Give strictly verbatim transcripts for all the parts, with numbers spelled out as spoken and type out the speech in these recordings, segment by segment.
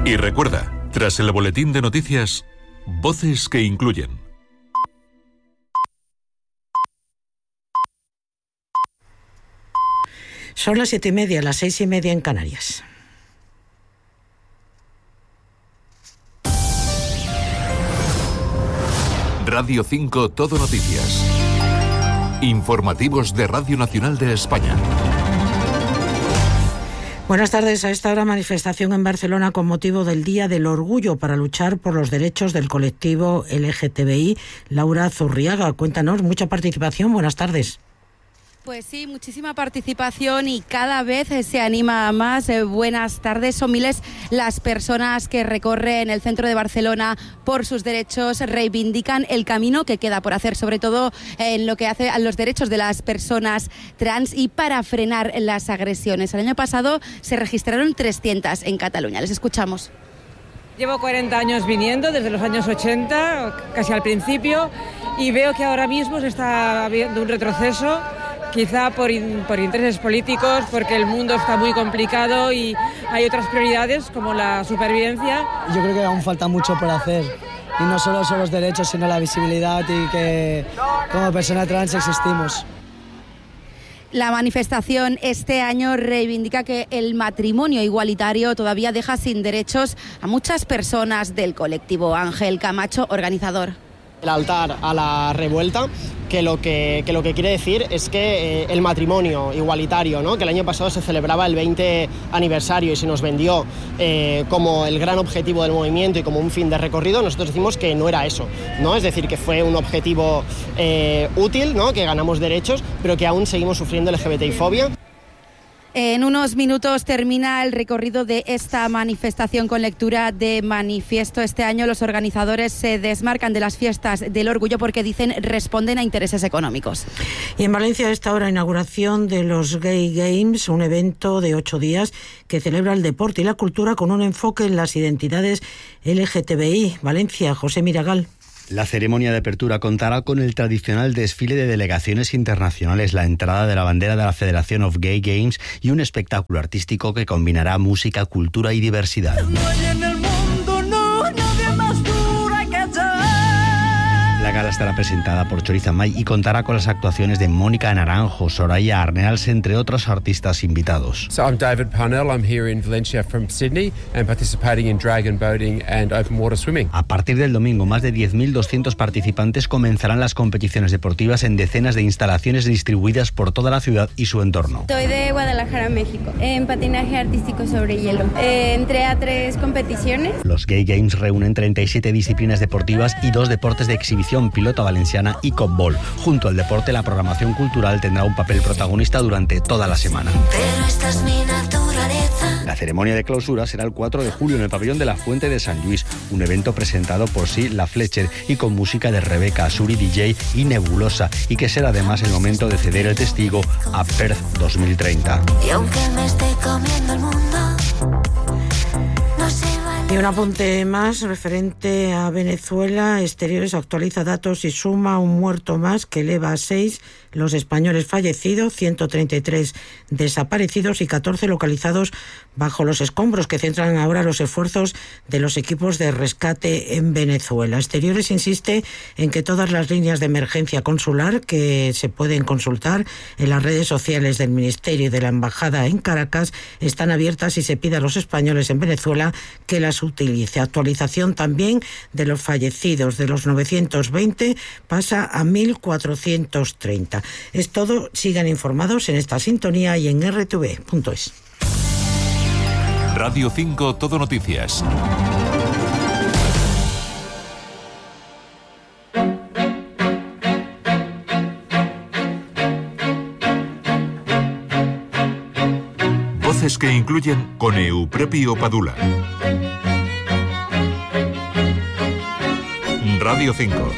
Y recuerda, tras el boletín de noticias, voces que incluyen. Son las siete y media, las seis y media en Canarias. Radio cinco Todo Noticias. Informativos de Radio Nacional de España. Buenas tardes. A esta hora, manifestación en Barcelona con motivo del Día del Orgullo para luchar por los derechos del colectivo L G T B I. Laura Zurriaga, cuéntanos, mucha participación. Buenas tardes. Pues sí, muchísima participación y cada vez se anima más. Eh, buenas tardes. Son miles las personas que recorren el centro de Barcelona por sus derechos, reivindican el camino que queda por hacer, sobre todo en lo que hace a los derechos de las personas trans y para frenar las agresiones. El año pasado se registraron trescientas en Cataluña. Les escuchamos. Llevo cuarenta años viniendo, desde los años ochenta, casi al principio, y veo que ahora mismo se está viendo un retroceso. Quizá por, in, por intereses políticos, porque el mundo está muy complicado y hay otras prioridades como la supervivencia. Yo creo que aún falta mucho por hacer, y no solo son los derechos, sino la visibilidad y que como persona trans existimos. La manifestación este año reivindica que el matrimonio igualitario todavía deja sin derechos a muchas personas del colectivo. Ángel Camacho, organizador. El altar a la revuelta, que lo que, que, lo que quiere decir es que eh, el matrimonio igualitario, ¿no?, que el año pasado se celebraba el veinte aniversario y se nos vendió eh, como el gran objetivo del movimiento y como un fin de recorrido, nosotros decimos que no era eso, ¿no? Es decir, que fue un objetivo eh, útil, ¿no?, que ganamos derechos, pero que aún seguimos sufriendo L G B T I fobia. En unos minutos termina el recorrido de esta manifestación con lectura de manifiesto. Este año los organizadores se desmarcan de las fiestas del orgullo porque dicen responden a intereses económicos. Y en Valencia, a esta hora, inauguración de los Gay Games, un evento de ocho días que celebra el deporte y la cultura con un enfoque en las identidades L G T B I. Valencia, José Miragal. La ceremonia de apertura contará con el tradicional desfile de delegaciones internacionales, la entrada de la bandera de la Federación of Gay Games y un espectáculo artístico que combinará música, cultura y diversidad. La gala estará presentada por Choriza May y contará con las actuaciones de Mónica Naranjo, Soraya Arnels, entre otros artistas invitados. So I'm David Parnell. I'm here in Valencia from Sydney and participating in dragon boating and open water swimming. A partir del domingo, más de diez mil doscientos participantes comenzarán las competiciones deportivas en decenas de instalaciones distribuidas por toda la ciudad y su entorno. Soy de Guadalajara, México, en patinaje artístico sobre hielo. Eh, entré a tres competiciones. Los Gay Games reúnen treinta y siete disciplinas deportivas y dos deportes de exhibición, pilota valenciana y copbol. Junto al deporte, la programación cultural tendrá un papel protagonista durante toda la semana. Pero esta es mi naturaleza. La ceremonia de clausura será el cuatro de julio en el pabellón de la Fuente de San Luis, un evento presentado por Sí La Fletcher y con música de Rebeca, Suri D J y Nebulosa, y que será además el momento de ceder el testigo a Perth dos mil treinta. Y aunque me esté comiendo el mundo, no se vale. Y un apunte más referente a Venezuela. Exteriores actualiza datos y suma un muerto más, que eleva a seis los españoles fallecidos, ciento treinta y tres desaparecidos y catorce localizados bajo los escombros, que centran ahora los esfuerzos de los equipos de rescate en Venezuela. Exteriores insiste en que todas las líneas de emergencia consular que se pueden consultar en las redes sociales del Ministerio y de la Embajada en Caracas están abiertas y se pide a los españoles en Venezuela que las utilice. Actualización también de los fallecidos, de los novecientos veinte pasa a mil cuatrocientos treinta. Es todo. Sigan informados en esta sintonía y en erre te ve punto es. Radio cinco Todo Noticias. Voces que incluyen con Eupropio Padula. Radio cinco.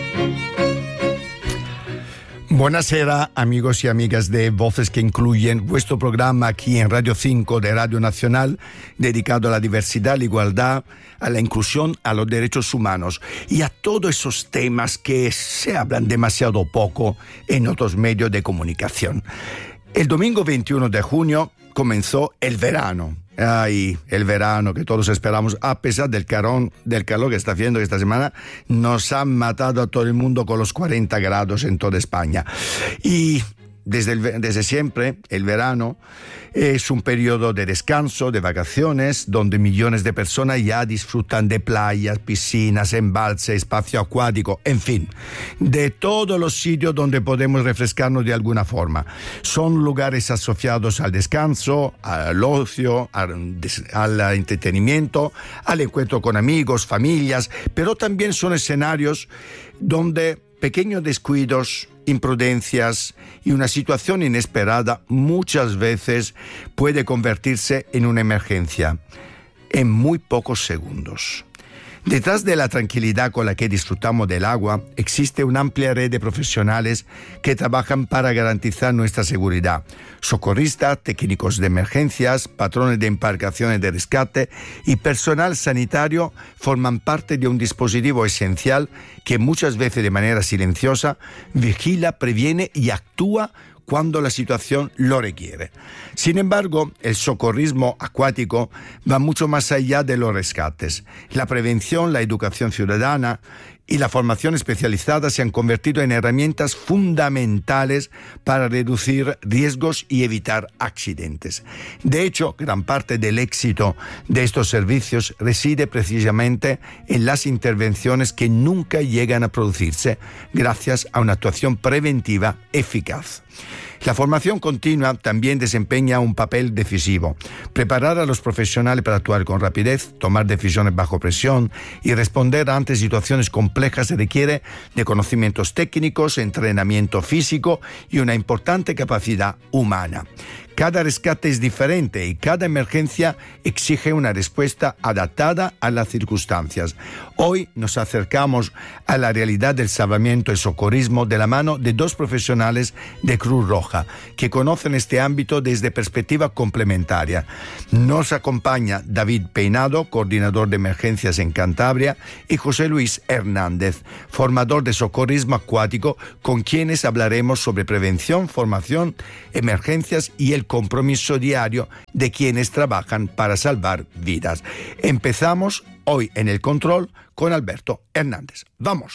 Buonasera, amigos y amigas de Voces que Incluyen, vuestro programa aquí en Radio cinco de Radio Nacional, dedicado a la diversidad, la igualdad, a la inclusión, a los derechos humanos y a todos esos temas que se hablan demasiado poco en otros medios de comunicación. El domingo veintiuno de junio comenzó el verano. Ay, el verano que todos esperamos, a pesar del calor, del calor que está haciendo esta semana, nos han matado a todo el mundo con los cuarenta grados en toda España. Y desde, el, desde siempre, el verano es un periodo de descanso, de vacaciones, donde millones de personas ya disfrutan de playas, piscinas, embalses, espacio acuático, en fin, de todos los sitios donde podemos refrescarnos de alguna forma. Son lugares asociados al descanso, al ocio, al, al entretenimiento, al encuentro con amigos, familias, pero también son escenarios donde pequeños descuidos, imprudencias y una situación inesperada muchas veces puede convertirse en una emergencia en muy pocos segundos. Detrás de la tranquilidad con la que disfrutamos del agua existe una amplia red de profesionales que trabajan para garantizar nuestra seguridad. Socorristas, técnicos de emergencias, patrones de embarcaciones de rescate y personal sanitario forman parte de un dispositivo esencial que muchas veces de manera silenciosa vigila, previene y actúa cuando la situación lo requiere. Sin embargo, el socorrismo acuático va mucho más allá de los rescates. La prevención, la educación ciudadana y la formación especializada se han convertido en herramientas fundamentales para reducir riesgos y evitar accidentes. De hecho, gran parte del éxito de estos servicios reside precisamente en las intervenciones que nunca llegan a producirse gracias a una actuación preventiva eficaz. La formación continua también desempeña un papel decisivo. Preparar a los profesionales para actuar con rapidez, tomar decisiones bajo presión y responder ante situaciones complejas requiere de conocimientos técnicos, entrenamiento físico y una importante capacidad humana. Cada rescate es diferente y cada emergencia exige una respuesta adaptada a las circunstancias. Hoy nos acercamos a la realidad del salvamiento y socorrismo de la mano de dos profesionales de Cruz Roja que conocen este ámbito desde perspectiva complementaria. Nos acompaña David Peinado, coordinador de emergencias en Cantabria, y José Luis Hernández, formador de socorrismo acuático, con quienes hablaremos sobre prevención, formación, emergencias y el compromiso diario de quienes trabajan para salvar vidas. Empezamos hoy en el control con Alberto Hernández. ¡Vamos!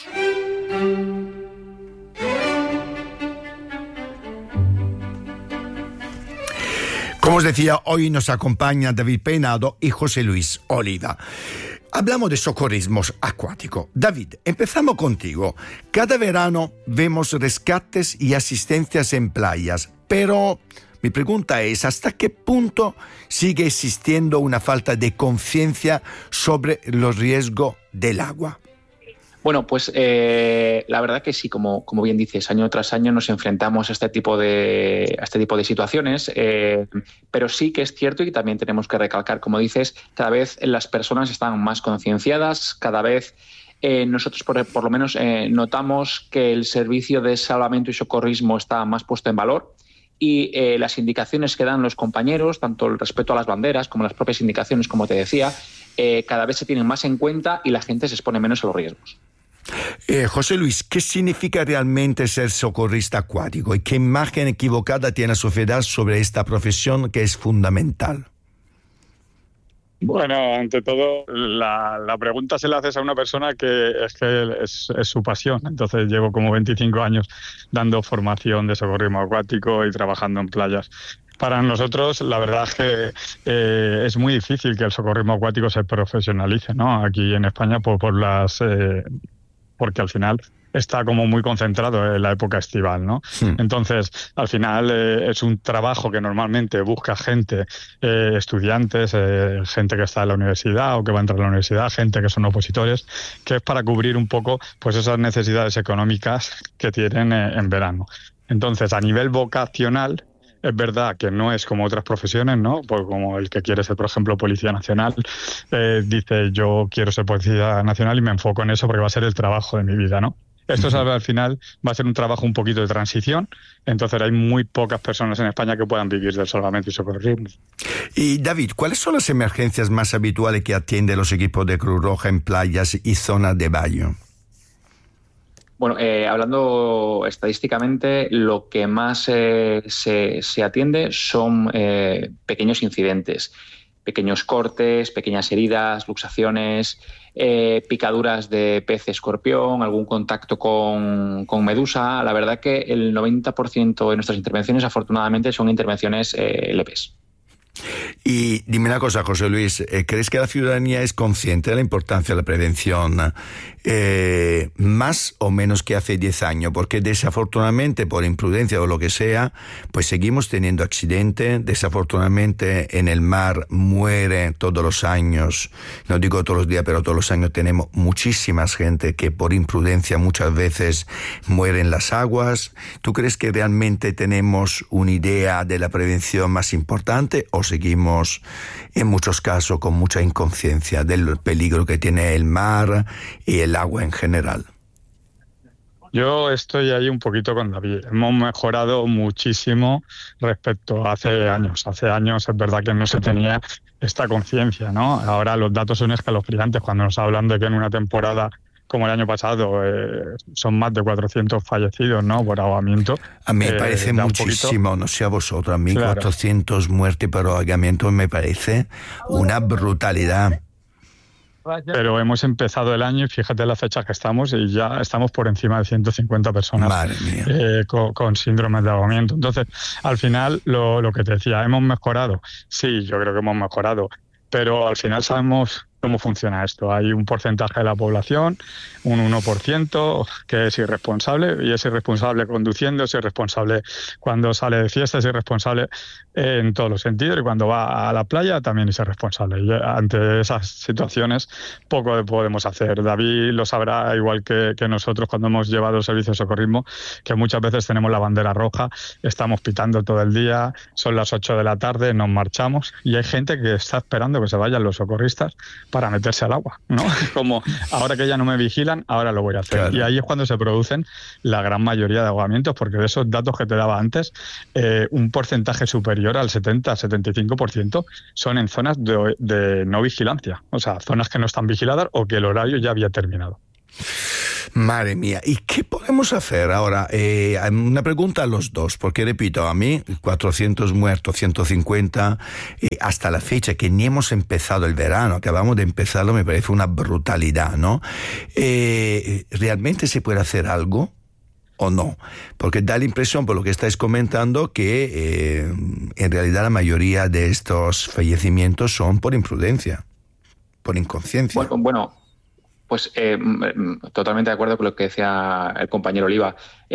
Como os decía, hoy nos acompaña David Peinado y José Luis Oliva. Hablamos de socorrismo acuático. David, empezamos contigo. Cada verano vemos rescates y asistencias en playas, pero mi pregunta es, ¿hasta qué punto sigue existiendo una falta de conciencia sobre los riesgos del agua? Bueno, pues eh, la verdad que sí, como, como bien dices, año tras año nos enfrentamos a este tipo de, a este tipo de situaciones, eh, pero sí que es cierto y también tenemos que recalcar, como dices, cada vez las personas están más concienciadas, cada vez eh, nosotros por, por lo menos eh, notamos que el servicio de salvamento y socorrismo está más puesto en valor. Y eh, las indicaciones que dan los compañeros, tanto el respeto a las banderas como las propias indicaciones, como te decía, eh, cada vez se tienen más en cuenta y la gente se expone menos a los riesgos. Eh, José Luis, ¿qué significa realmente ser socorrista acuático y qué imagen equivocada tiene la sociedad sobre esta profesión que es fundamental? Bueno, ante todo, la, la pregunta se la haces a una persona que es que es, es su pasión. Entonces llevo como veinticinco años dando formación de socorrismo acuático y trabajando en playas. Para nosotros, la verdad es que eh, es muy difícil que el socorrismo acuático se profesionalice, ¿no? Aquí en España por, por las... Eh, porque al final está como muy concentrado en la época estival, ¿no? Sí. Entonces, al final eh, es un trabajo que normalmente busca gente, eh, estudiantes, eh, gente que está en la universidad o que va a entrar a la universidad, gente que son opositores, que es para cubrir un poco pues esas necesidades económicas que tienen eh, en verano. Entonces, a nivel vocacional, es verdad que no es como otras profesiones, ¿no? Pues como el que quiere ser, por ejemplo, policía nacional, eh, dice yo quiero ser policía nacional y me enfoco en eso porque va a ser el trabajo de mi vida, ¿no? Esto uh-huh. al final va a ser un trabajo un poquito de transición, entonces hay muy pocas personas en España que puedan vivir del salvamento y socorrismo. Y David, ¿cuáles son las emergencias más habituales que atienden los equipos de Cruz Roja en playas y zonas de baño? Bueno, eh, hablando estadísticamente, lo que más eh, se, se atiende son eh, pequeños incidentes. pequeños cortes, pequeñas heridas, luxaciones, eh, picaduras de pez escorpión, algún contacto con, con medusa. La verdad que el noventa por ciento de nuestras intervenciones, afortunadamente, son intervenciones eh, leves. Y dime una cosa, José Luis, ¿crees que la ciudadanía es consciente de la importancia de la prevención eh, más o menos que hace diez años? Porque desafortunadamente, por imprudencia o lo que sea, pues seguimos teniendo accidentes. Desafortunadamente en el mar muere todos los años, no digo todos los días, pero todos los años tenemos muchísimas gente que por imprudencia muchas veces muere en las aguas. ¿Tú crees que realmente tenemos una idea de la prevención más importante o seguimos en muchos casos con mucha inconsciencia del peligro que tiene el mar y el agua en general? Yo estoy ahí un poquito con David. Hemos mejorado muchísimo respecto a hace años. Hace años es verdad que no se tenía esta conciencia, ¿no? Ahora los datos son escalofriantes cuando nos hablan de que en una temporada como el año pasado, eh, son más de cuatrocientos fallecidos, ¿no?, por ahogamiento. A mí me eh, parece muchísimo, no sé a vosotros, a mí claro. cuatrocientos muertes por ahogamiento me parece una brutalidad. Pero hemos empezado el año y fíjate las fechas que estamos y ya estamos por encima de ciento cincuenta personas eh, con, con síndrome de ahogamiento. Entonces, al final, lo, lo que te decía, ¿hemos mejorado? Sí, yo creo que hemos mejorado, pero al final sabemos cómo funciona esto. Hay un porcentaje de la población, un uno por ciento, que es irresponsable, y es irresponsable conduciendo, es irresponsable cuando sale de fiesta, es irresponsable en todos los sentidos, y cuando va a la playa también es irresponsable. Y ante esas situaciones poco podemos hacer. David lo sabrá igual que, que nosotros cuando hemos llevado el servicio de socorrismo, que muchas veces tenemos la bandera roja, estamos pitando todo el día, son las ocho de la tarde, nos marchamos y hay gente que está esperando que se vayan los socorristas para meterse al agua, ¿no? Como ahora que ya no me vigilan, ahora lo voy a hacer. Claro. Y ahí es cuando se producen la gran mayoría de ahogamientos, porque de esos datos que te daba antes, eh, un porcentaje superior al setenta a setenta y cinco por ciento son en zonas de, de no vigilancia, o sea, zonas que no están vigiladas o que el horario ya había terminado. Madre mía, ¿y qué podemos hacer ahora? Eh, una pregunta a los dos, porque repito, a mí cuatrocientos muertos, ciento cincuenta, eh, hasta la fecha que ni hemos empezado el verano, acabamos de empezarlo, me parece una brutalidad, ¿no? Eh, ¿Realmente se puede hacer algo o no? Porque da la impresión, por lo que estáis comentando, que eh, en realidad la mayoría de estos fallecimientos son por imprudencia, por inconsciencia. Bueno, bueno. Pues eh, totalmente de acuerdo con lo que decía el compañero Oliva.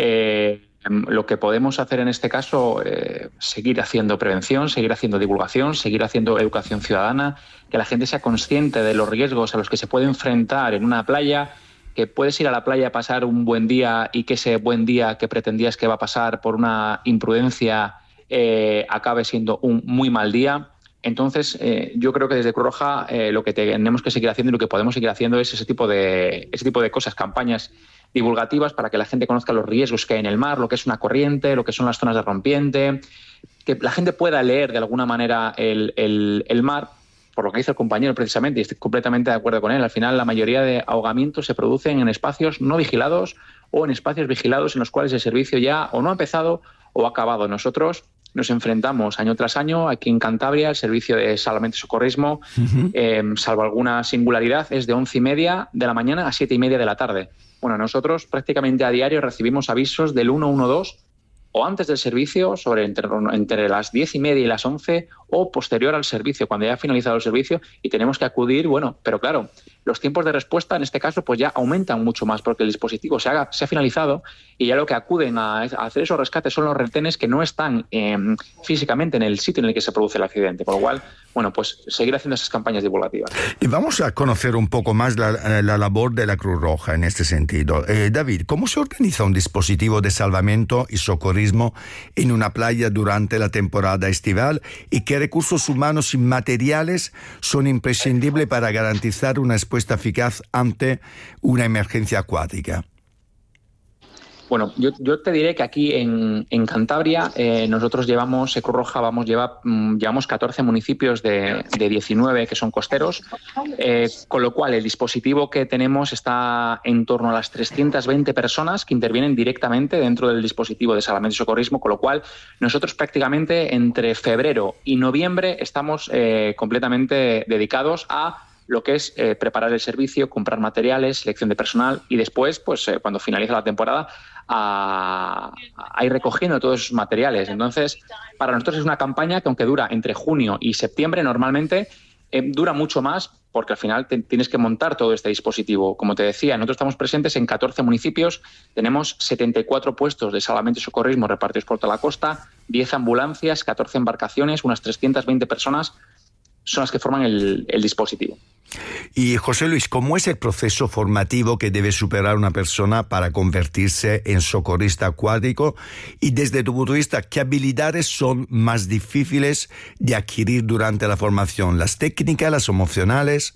Eh, lo que podemos hacer en este caso, eh, seguir haciendo prevención, seguir haciendo divulgación, seguir haciendo educación ciudadana, que la gente sea consciente de los riesgos a los que se puede enfrentar en una playa, que puedes ir a la playa a pasar un buen día y que ese buen día que pretendías que va a pasar por una imprudencia eh, acabe siendo un muy mal día. Entonces, eh, yo creo que desde Cruz Roja eh, lo que tenemos que seguir haciendo y lo que podemos seguir haciendo es ese tipo de ese tipo de cosas, campañas divulgativas para que la gente conozca los riesgos que hay en el mar, lo que es una corriente, lo que son las zonas de rompiente, que la gente pueda leer de alguna manera el, el, el mar, por lo que dice el compañero precisamente, y estoy completamente de acuerdo con él. Al final, la mayoría de ahogamientos se producen en espacios no vigilados o en espacios vigilados en los cuales el servicio ya o no ha empezado o ha acabado. Nosotros nos enfrentamos año tras año aquí en Cantabria, el servicio de salvamento y socorrismo, uh-huh. eh, salvo alguna singularidad, es de once y media de la mañana a siete y media de la tarde. Bueno, nosotros prácticamente a diario recibimos avisos del ciento doce o antes del servicio, sobre entre, entre las diez y media y las once, o posterior al servicio, cuando ya ha finalizado el servicio, y tenemos que acudir, bueno, pero claro, los tiempos de respuesta en este caso pues ya aumentan mucho más, porque el dispositivo se, haga, se ha finalizado y ya lo que acuden a, a hacer esos rescates son los retenes que no están eh, físicamente en el sitio en el que se produce el accidente, por lo cual, bueno, pues seguir haciendo esas campañas divulgativas. Y vamos a conocer un poco más la, la labor de la Cruz Roja en este sentido. Eh, David, ¿cómo se organiza un dispositivo de salvamento y socorrismo en una playa durante la temporada estival, y qué recursos humanos y materiales son imprescindibles para garantizar una respuesta eficaz ante una emergencia acuática? Bueno, yo, yo te diré que aquí en, en Cantabria eh, nosotros llevamos, Cruz Roja, vamos, lleva, mm, llevamos catorce municipios de, de diecinueve que son costeros, eh, con lo cual el dispositivo que tenemos está en torno a las trescientas veinte personas que intervienen directamente dentro del dispositivo de salvamento y socorrismo, con lo cual nosotros prácticamente entre febrero y noviembre estamos eh, completamente dedicados a lo que es eh, preparar el servicio, comprar materiales, selección de personal y después, pues eh, cuando finaliza la temporada, a, a ir recogiendo todos esos materiales. Entonces, para nosotros es una campaña que aunque dura entre junio y septiembre, normalmente eh, dura mucho más porque al final te, tienes que montar todo este dispositivo. Como te decía, nosotros estamos presentes en catorce municipios, tenemos setenta y cuatro puestos de salvamento y socorrismo repartidos por toda la costa, diez ambulancias, catorce embarcaciones, unas trescientas veinte personas son las que forman el, el dispositivo. Y José Luis, ¿cómo es el proceso formativo que debe superar una persona para convertirse en socorrista acuático? Y desde tu punto de vista, ¿qué habilidades son más difíciles de adquirir durante la formación? ¿Las técnicas, las emocionales?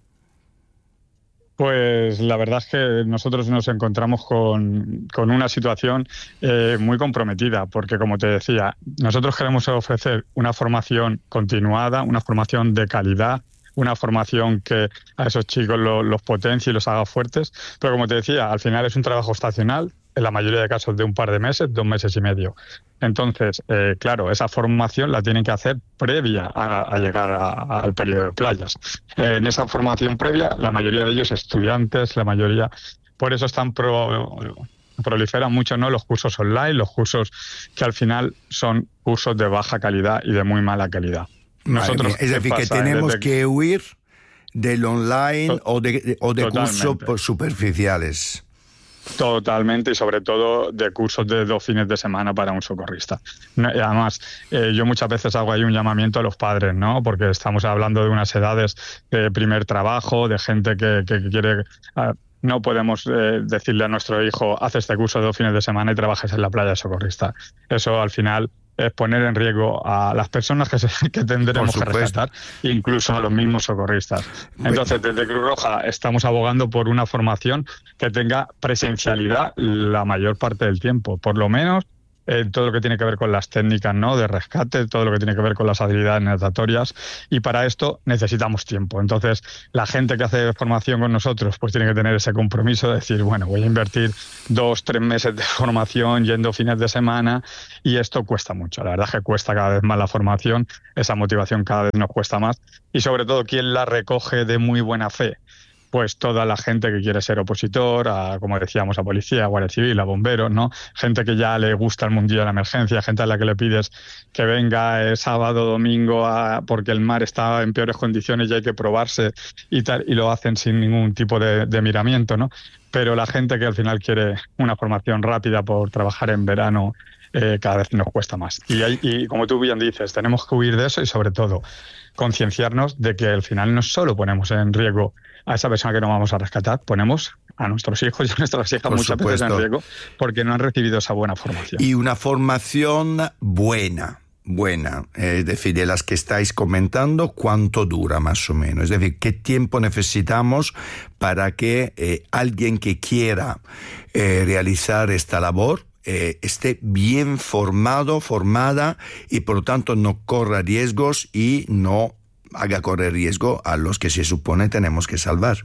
Pues la verdad es que nosotros nos encontramos con, con una situación eh, muy comprometida, porque como te decía, nosotros queremos ofrecer una formación continuada, una formación de calidad, una formación que a esos chicos lo, los potencie y los haga fuertes, pero como te decía, al final es un trabajo estacional, en la mayoría de casos de un par de meses, dos meses y medio. Entonces, eh, claro, esa formación la tienen que hacer previa a, a llegar a, a, al periodo de playas. Eh, en esa formación previa, la mayoría de ellos estudiantes, la mayoría, por eso están pro, proliferan mucho, ¿no?, los cursos online, los cursos que al final son cursos de baja calidad y de muy mala calidad. Nosotros, es decir, que tenemos desde... que huir del online to- o de, o de cursos superficiales. Totalmente, y sobre todo de cursos de dos fines de semana para un socorrista. Además, eh, yo muchas veces hago ahí un llamamiento a los padres, ¿no? Porque estamos hablando de unas edades de primer trabajo, de gente que, que quiere... Uh, no podemos eh, decirle a nuestro hijo, haz este curso de dos fines de semana y trabajes en la playa de socorrista. Eso al final es poner en riesgo a las personas que, se, que tendremos que rescatar, incluso a los mismos socorristas. Entonces, desde Cruz Roja estamos abogando por una formación que tenga presencialidad la mayor parte del tiempo, por lo menos eh, todo lo que tiene que ver con las técnicas, ¿no?, de rescate, todo lo que tiene que ver con las habilidades natatorias, y para esto necesitamos tiempo. Entonces, la gente que hace formación con nosotros pues tiene que tener ese compromiso de decir, bueno, voy a invertir dos, tres meses de formación yendo fines de semana, y esto cuesta mucho. La verdad es que cuesta cada vez más la formación, esa motivación cada vez nos cuesta más, y sobre todo, ¿quién la recoge de muy buena fe? Pues toda la gente que quiere ser opositor, a, como decíamos, a policía, a guardia civil, a bomberos, ¿no? Gente que ya le gusta el mundillo de la emergencia, gente a la que le pides que venga eh, sábado, domingo, a, porque el mar está en peores condiciones y hay que probarse y tal, y lo hacen sin ningún tipo de, de miramiento, ¿no? Pero la gente que al final quiere una formación rápida por trabajar en verano, eh, cada vez nos cuesta más. Y, hay, y como tú bien dices, tenemos que huir de eso y sobre todo concienciarnos de que al final no solo ponemos en riesgo a esa persona que no vamos a rescatar, ponemos a nuestros hijos y a nuestras hijas muchas veces en riesgo porque no han recibido esa buena formación. Y una formación buena, buena, es decir, de las que estáis comentando, ¿cuánto dura más o menos? Es decir, ¿qué tiempo necesitamos para que eh, alguien que quiera eh, realizar esta labor eh, esté bien formado, formada y por lo tanto no corra riesgos y no haga correr riesgo a los que se supone tenemos que salvar?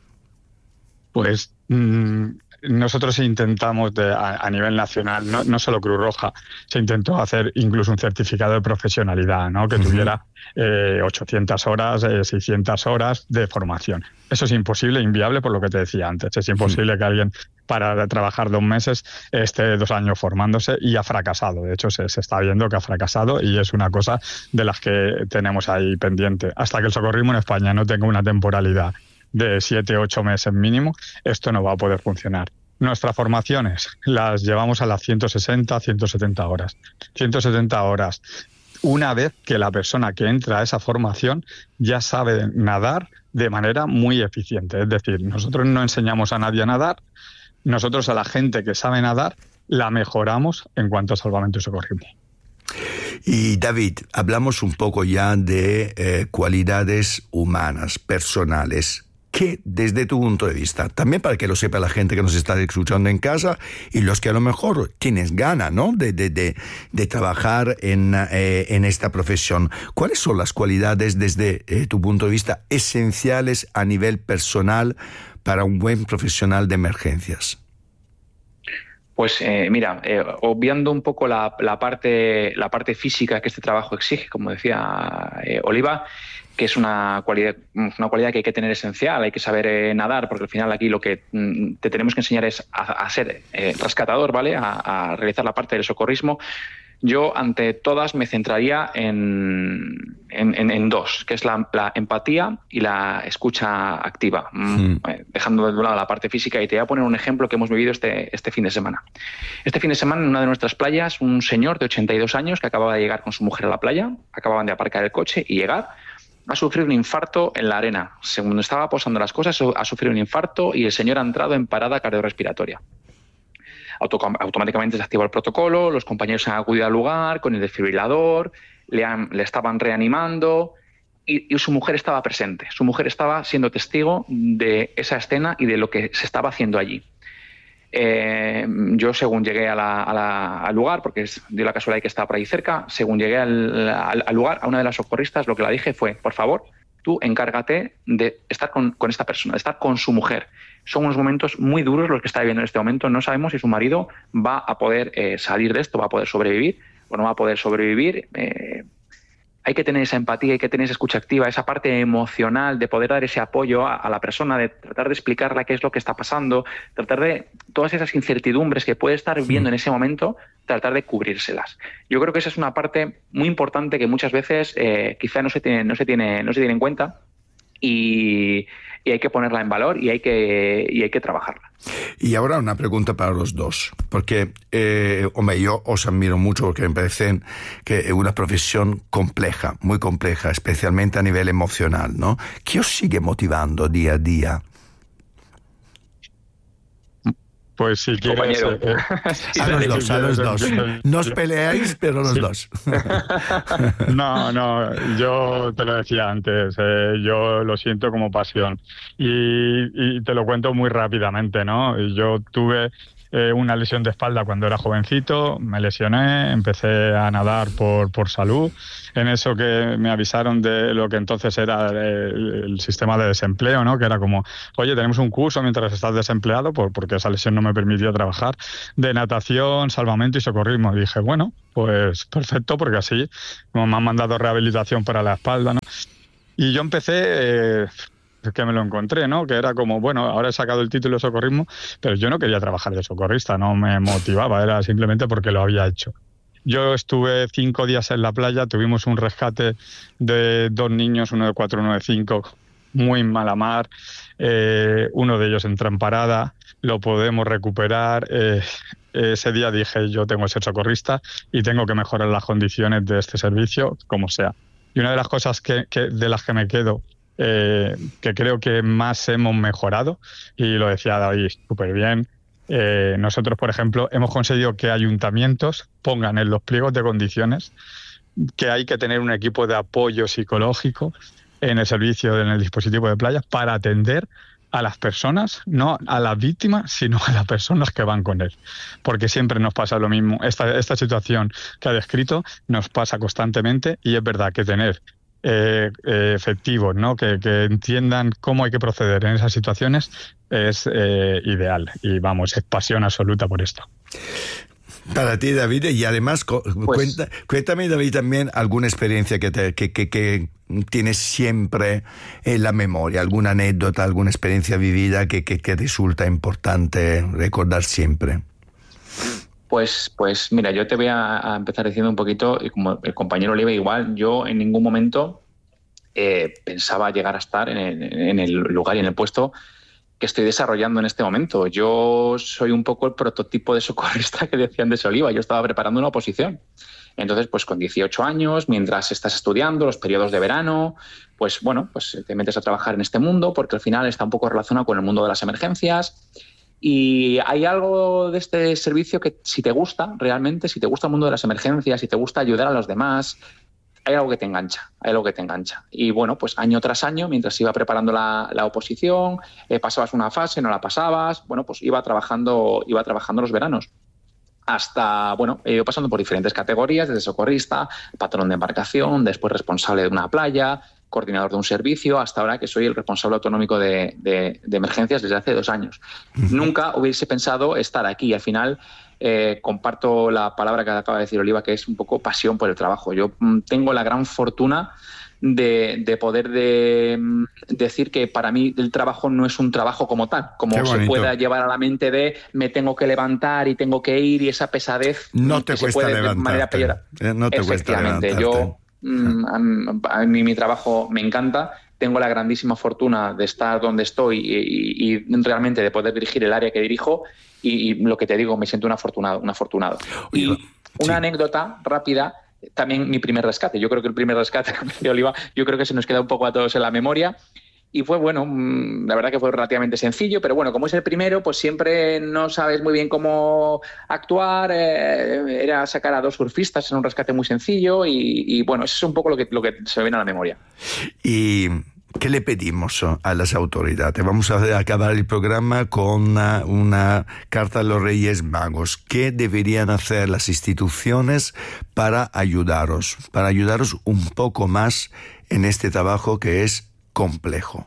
Pues mmm, nosotros intentamos de, a, a nivel nacional, no, no solo Cruz Roja, se intentó hacer incluso un certificado de profesionalidad, ¿no?, que uh-huh. tuviera eh, ochocientas horas, eh, seiscientas horas de formación. Eso es imposible, inviable, por lo que te decía antes. Es imposible uh-huh. que alguien para trabajar dos meses esté dos años formándose, y ha fracasado. De hecho, se, se está viendo que ha fracasado y es una cosa de las que tenemos ahí pendiente. Hasta que el socorrismo en España no tenga una temporalidad de siete, ocho meses mínimo, esto no va a poder funcionar. Nuestras formaciones las llevamos a las ciento sesenta, ciento setenta horas. ciento setenta horas. Una vez que la persona que entra a esa formación ya sabe nadar de manera muy eficiente. Es decir, nosotros no enseñamos a nadie a nadar, nosotros a la gente que sabe nadar la mejoramos en cuanto a salvamento y socorrismo. Y David, hablamos un poco ya de eh, cualidades humanas, personales. ¿Qué, desde tu punto de vista, también para que lo sepa la gente que nos está escuchando en casa y los que a lo mejor tienes ganas, ¿no?, de, de, de, de trabajar en, eh, en esta profesión, ¿cuáles son las cualidades desde eh, tu punto de vista esenciales a nivel personal para un buen profesional de emergencias? Pues eh, mira, eh, obviando un poco la, la, parte, la parte física que este trabajo exige, como decía eh, Oliva, que es una cualidad, una cualidad que hay que tener esencial, hay que saber eh, nadar, porque al final aquí lo que mm, te tenemos que enseñar es a, a ser eh, rescatador, ¿vale? A, a realizar la parte del socorrismo. Yo, ante todas, me centraría en, en, en, en dos, que es la, la empatía y la escucha activa, mm. eh, dejando de un lado la parte física. Y te voy a poner un ejemplo que hemos vivido este, este fin de semana. Este fin de semana, en una de nuestras playas, un señor de ochenta y dos años que acababa de llegar con su mujer a la playa, acababan de aparcar el coche y llegar, ha sufrido un infarto en la arena. Según estaba posando las cosas, ha sufrido un infarto y el señor ha entrado en parada cardiorrespiratoria. Auto automáticamente se activó el protocolo, los compañeros han acudido al lugar con el desfibrilador, le, han, le estaban reanimando y, y su mujer estaba presente. Su mujer estaba siendo testigo de esa escena y de lo que se estaba haciendo allí. Eh, yo, según llegué a la, a la, al lugar, porque es, dio la casualidad que estaba por ahí cerca, según llegué al, al, al lugar, a una de las socorristas lo que la dije fue: por favor, tú encárgate de estar con, con esta persona, de estar con su mujer. Son unos momentos muy duros los que está viviendo en este momento. No sabemos si su marido va a poder eh, salir de esto, va a poder sobrevivir o no va a poder sobrevivir. Eh, hay que tener esa empatía, hay que tener esa escucha activa, esa parte emocional de poder dar ese apoyo a, a la persona, de tratar de explicarle qué es lo que está pasando, tratar de todas esas incertidumbres que puede estar viviendo en ese momento, tratar de cubrírselas. Yo creo que esa es una parte muy importante que muchas veces eh, quizá no se tiene, no se tiene, no se tiene en cuenta y, y hay que ponerla en valor y hay que, y hay que trabajarla. Y ahora una pregunta para los dos, porque, eh, hombre, yo os admiro mucho porque me parece que es una profesión compleja, muy compleja, especialmente a nivel emocional, ¿no? ¿Qué os sigue motivando día a día? Pues si quieres... Eh, eh. A los dos, a los dos. No os peleáis, pero los sí. dos. No, no, yo te lo decía antes, eh, yo lo siento como pasión. Y, y te lo cuento muy rápidamente, ¿no? Yo tuve eh, una lesión de espalda cuando era jovencito, me lesioné, empecé a nadar por, por salud. En eso que me avisaron de lo que entonces era el, el sistema de desempleo, ¿no? Que era como, oye, tenemos un curso mientras estás desempleado, por, porque esa lesión no me permitió trabajar, de natación, salvamento y socorrismo. Y dije, bueno, pues perfecto, porque así como me han mandado rehabilitación para la espalda, ¿no? Y yo empecé... Eh, que me lo encontré, ¿no? Que era como, bueno, ahora he sacado el título de socorrismo, pero yo no quería trabajar de socorrista, no me motivaba, era simplemente porque lo había hecho. Yo estuve cinco días en la playa, tuvimos un rescate de dos niños, uno de cuatro, uno de cinco, muy mala mar, eh, uno de ellos entró en parada, lo podemos recuperar. Eh, ese día dije, yo tengo que ser socorrista y tengo que mejorar las condiciones de este servicio, como sea. Y una de las cosas que, que, de las que me quedo, Eh, que creo que más hemos mejorado, y lo decía David súper bien, eh, nosotros, por ejemplo, hemos conseguido que ayuntamientos pongan en los pliegos de condiciones que hay que tener un equipo de apoyo psicológico en el servicio, en el dispositivo de playa, para atender a las personas, no a las víctimas, sino a las personas que van con él. Porque siempre nos pasa lo mismo. Esta, esta situación que ha descrito nos pasa constantemente, y es verdad que tener Eh, eh, efectivos, ¿no? Que, que entiendan cómo hay que proceder en esas situaciones es eh, ideal, y vamos, es pasión absoluta por esto. Para ti, David, y además pues, cuenta, cuéntame, David, también alguna experiencia que, te, que, que, que tienes siempre en la memoria, alguna anécdota, alguna experiencia vivida que, que, que resulta importante recordar siempre. Pues, pues mira, yo te voy a, a empezar diciendo un poquito, y como el compañero Oliva igual, yo en ningún momento eh, pensaba llegar a estar en el, en el lugar y en el puesto que estoy desarrollando en este momento. Yo soy un poco el prototipo de socorrista que decía Andrés Oliva. Yo estaba preparando una oposición. Entonces, pues con dieciocho años, mientras estás estudiando, los periodos de verano, pues bueno, pues te metes a trabajar en este mundo, porque al final está un poco relacionado con el mundo de las emergencias. Y hay algo de este servicio que, si te gusta realmente, si te gusta el mundo de las emergencias, si te gusta ayudar a los demás, hay algo que te engancha, hay algo que te engancha. Y bueno, pues año tras año, mientras iba preparando la, la oposición, eh, pasabas una fase, no la pasabas, bueno, pues iba trabajando, iba trabajando los veranos. Hasta, bueno, he ido pasando por diferentes categorías, desde socorrista, patrón de embarcación, después responsable de una playa, coordinador de un servicio, hasta ahora que soy el responsable autonómico de, de, de emergencias desde hace dos años. Uh-huh. Nunca hubiese pensado estar aquí. Al final, eh, comparto la palabra que acaba de decir Oliva, que es un poco pasión por el trabajo. Yo mm, tengo la gran fortuna de, de poder de, de decir que para mí el trabajo no es un trabajo como tal, como se pueda llevar a la mente de me tengo que levantar y tengo que ir y esa pesadez no te que cuesta se puede levantarte. De manera peor. No te cuesta levantarte. Yo mm, a, a mí mi trabajo me encanta. Tengo la grandísima fortuna de estar donde estoy y, y, y realmente de poder dirigir el área que dirijo y, y lo que te digo, me siento un afortunado. Un afortunado. Y una sí. anécdota rápida, también mi primer rescate. Yo creo que el primer rescate, como decía Oliva, yo creo que se nos queda un poco a todos en la memoria. Y fue, bueno, la verdad que fue relativamente sencillo, pero bueno, como es el primero, pues siempre no sabes muy bien cómo actuar. Eh, era sacar a dos surfistas en un rescate muy sencillo y, y bueno, eso es un poco lo que, lo que se me viene a la memoria. Y ¿qué le pedimos a las autoridades? Vamos a acabar el programa con una, una carta a los Reyes Magos. ¿Qué deberían hacer las instituciones para ayudaros, para ayudaros un poco más en este trabajo que es complejo?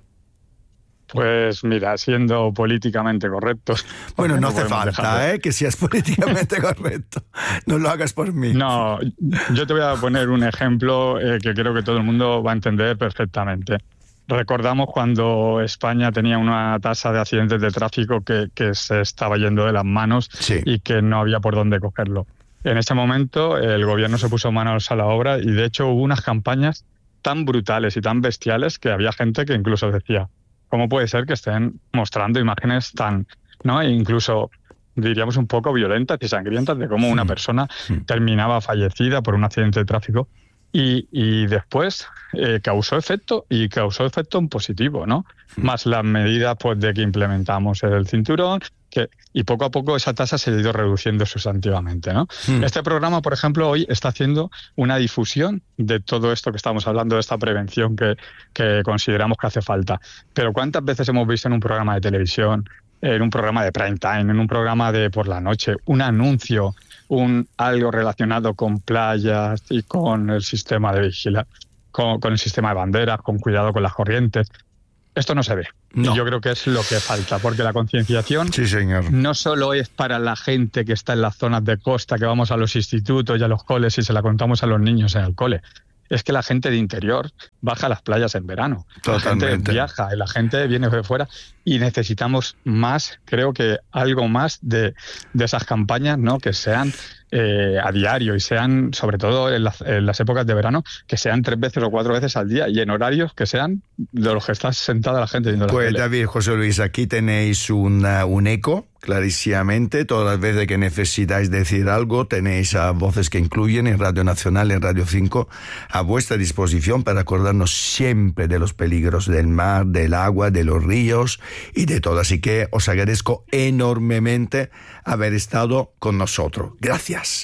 Pues mira, siendo políticamente correctos... Bueno, no hace falta, ¿eh? Que seas políticamente correcto. No lo hagas por mí. No, yo te voy a poner un ejemplo eh, que creo que todo el mundo va a entender perfectamente. Recordamos cuando España tenía una tasa de accidentes de tráfico que, que se estaba yendo de las manos sí. y que no había por dónde cogerlo. En ese momento el gobierno se puso manos a la obra y de hecho hubo unas campañas tan brutales y tan bestiales que había gente que incluso decía, ¿cómo puede ser que estén mostrando imágenes tan, ¿no? E incluso diríamos un poco violentas y sangrientas de cómo una persona terminaba fallecida por un accidente de tráfico? Y, y después eh, causó efecto y causó efecto en positivo, ¿no? Mm. Más las medidas pues, de que implementamos el cinturón, que, y poco a poco esa tasa se ha ido reduciendo sustantivamente, ¿no? Mm. Este programa, por ejemplo, hoy está haciendo una difusión de todo esto que estamos hablando, de esta prevención que, que consideramos que hace falta. Pero ¿cuántas veces hemos visto en un programa de televisión, en un programa de prime time, en un programa de por la noche, un anuncio, un algo relacionado con playas y con el sistema de vigilancia, con, con el sistema de banderas, con cuidado con las corrientes? Esto no se ve. No. Y yo creo que es lo que falta, porque la concienciación sí, señor. no solo es para la gente que está en las zonas de costa, que vamos a los institutos y a los coles y se la contamos a los niños en el cole. Es que la gente de interior baja a las playas en verano. Totalmente. La gente viaja, la gente viene de fuera y necesitamos más, creo que algo más de, de esas campañas, ¿no? Que sean eh, a diario y sean, sobre todo en las, en las épocas de verano, que sean tres veces o cuatro veces al día y en horarios que sean de los que está sentada la gente viendo la Pues tele. David, José Luis, aquí tenéis una, un eco, clarísimamente. Todas las veces que necesitáis decir algo, tenéis a Voces que Incluyen en Radio Nacional, en Radio cinco, a vuestra disposición para acordarnos siempre de los peligros del mar, del agua, de los ríos y de todo. Así que os agradezco enormemente haber estado con nosotros. Gracias.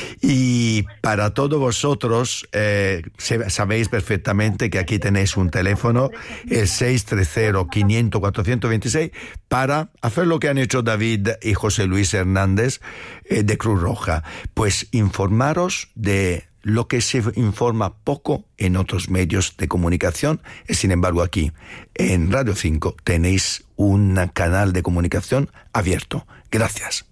Y para todos vosotros, eh, sabéis perfectamente que aquí tenéis un teléfono, el seis tres cero, quinientos, cuatrocientos veintiséis, para hacer lo que han hecho David y José Luis Hernández eh, de Cruz Roja. Pues informaros de lo que se informa poco en otros medios de comunicación. Y sin embargo, aquí en Radio cinco tenéis un canal de comunicación abierto. Gracias.